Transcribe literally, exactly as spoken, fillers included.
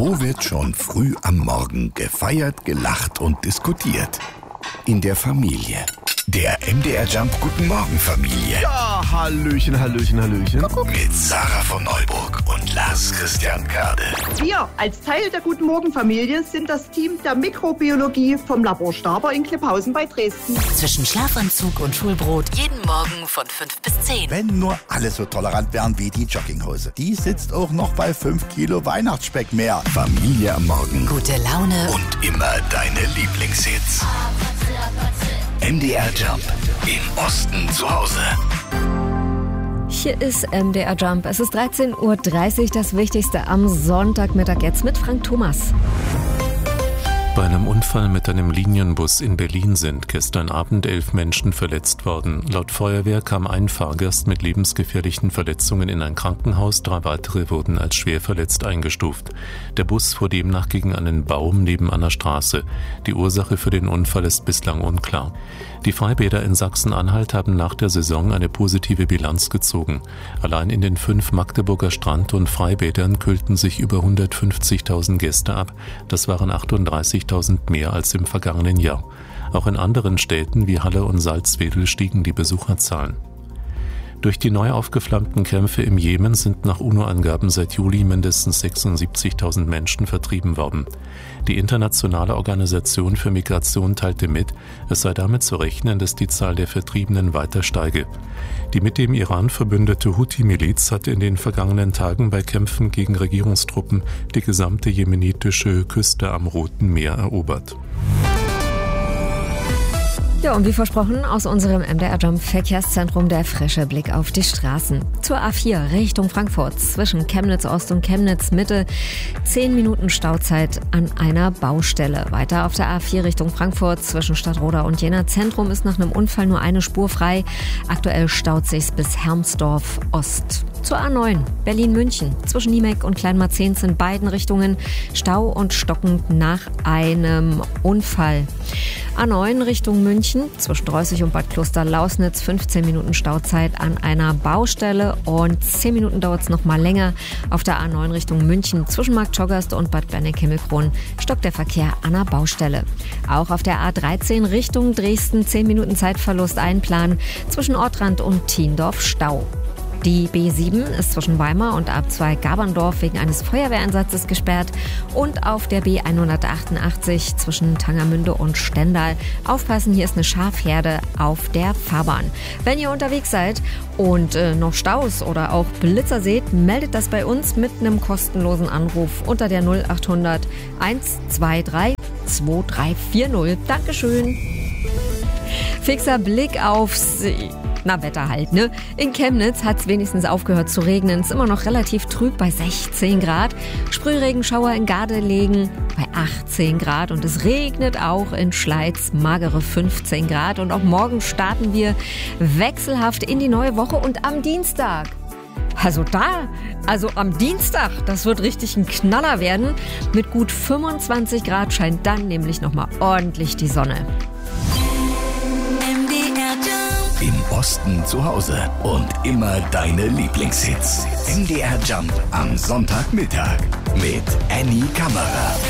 Wo wird schon früh am Morgen gefeiert, gelacht und diskutiert? In der Familie. Der M D R Jump Guten Morgen Familie. Ja, Hallöchen, Hallöchen, Hallöchen. Mit Sarah von Neuburg und Lars Christian Kade. Wir als Teil der Guten Morgen Familie sind das Team der Mikrobiologie vom Labor Staber in Klipphausen bei Dresden. Zwischen Schlafanzug und Schulbrot jeden Morgen von fünf bis zehn. Wenn nur alle so tolerant wären wie die Jogginghose. Die sitzt auch noch bei fünf Kilo Weihnachtsspeck mehr. Familie am Morgen. Gute Laune. Und immer deine Lieblingshits. M D R Jump. Im Osten zu Hause. Hier ist M D R Jump. Es ist dreizehn Uhr dreißig, das Wichtigste am Sonntagmittag jetzt mit Frank Thomas. Bei einem Unfall mit einem Linienbus in Berlin sind gestern Abend elf Menschen verletzt worden. Laut Feuerwehr kam ein Fahrgast mit lebensgefährlichen Verletzungen in ein Krankenhaus, drei weitere wurden als schwer verletzt eingestuft. Der Bus fuhr demnach gegen einen Baum neben einer Straße. Die Ursache für den Unfall ist bislang unklar. Die Freibäder in Sachsen-Anhalt haben nach der Saison eine positive Bilanz gezogen. Allein in den fünf Magdeburger Strand- und Freibädern kühlten sich über hundertfünfzigtausend Gäste ab. Das waren achtunddreißigtausend mehr als im vergangenen Jahr. Auch in anderen Städten wie Halle und Salzwedel stiegen die Besucherzahlen. Durch die neu aufgeflammten Kämpfe im Jemen sind nach UNO-Angaben seit Juli mindestens sechsundsiebzigtausend Menschen vertrieben worden. Die Internationale Organisation für Migration teilte mit, es sei damit zu rechnen, dass die Zahl der Vertriebenen weiter steige. Die mit dem Iran verbündete Houthi-Miliz hat in den vergangenen Tagen bei Kämpfen gegen Regierungstruppen die gesamte jemenitische Küste am Roten Meer erobert. Ja, und wie versprochen, aus unserem M D R Jump Verkehrszentrum der frische Blick auf die Straßen. Zur A vier Richtung Frankfurt zwischen Chemnitz Ost und Chemnitz Mitte. Zehn Minuten Stauzeit an einer Baustelle. Weiter auf der A vier Richtung Frankfurt zwischen Stadtroda und Jena Zentrum ist nach einem Unfall nur eine Spur frei. Aktuell staut sich's bis Hermsdorf Ost. Zur A neun Berlin-München zwischen Niemek und Kleinmarzehns in beiden Richtungen Stau und stockend nach einem Unfall. A neun Richtung München zwischen Dreußig und Bad Kloster-Lausnitz fünfzehn Minuten Stauzeit an einer Baustelle und zehn Minuten dauert es noch mal länger. Auf der A neun Richtung München zwischen Marktschoggerst und Bad Berneck-Himmelkron stockt der Verkehr an einer Baustelle. Auch auf der A dreizehn Richtung Dresden zehn Minuten Zeitverlust einplanen zwischen Ortrand und Thiendorf Stau. Die B sieben ist zwischen Weimar und A zwei Gaberndorf wegen eines Feuerwehreinsatzes gesperrt und auf der B hundertachtundachtzig zwischen Tangermünde und Stendal. Aufpassen, hier ist eine Schafherde auf der Fahrbahn. Wenn ihr unterwegs seid und äh, noch Staus oder auch Blitzer seht, meldet das bei uns mit einem kostenlosen Anruf unter der null achthundert hundertzweiundzwanzig zweiunddreißig vierzig. Dankeschön. Fixer Blick aufs... Na, Wetter halt, ne? In Chemnitz hat's wenigstens aufgehört zu regnen. Ist immer noch relativ trüb bei sechzehn Grad. Sprühregenschauer in Gardelegen bei achtzehn Grad. Und es regnet auch in Schleiz, magere fünfzehn Grad. Und auch morgen starten wir wechselhaft in die neue Woche. Und am Dienstag, also da, also am Dienstag, das wird richtig ein Knaller werden. Mit gut fünfundzwanzig Grad scheint dann nämlich nochmal ordentlich die Sonne. Im Osten zu Hause und immer deine Lieblingshits. M D R Jump am Sonntagmittag mit Annie Kammerer.